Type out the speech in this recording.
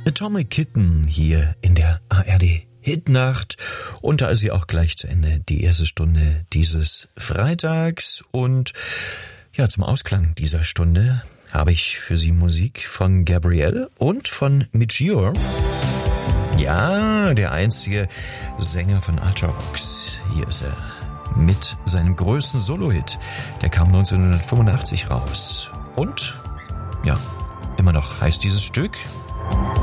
Atomic Kitten hier in der ARD Hitnacht und da ist sie auch gleich zu Ende, die erste Stunde dieses Freitags und ja, zum Ausklang dieser Stunde habe ich für Sie Musik von Gabrielle und von Michior. Ja, der einzige Sänger von Ultravox. Hier ist er mit seinem größten Solo-Hit. Der kam 1985 raus und ja, immer noch heißt dieses Stück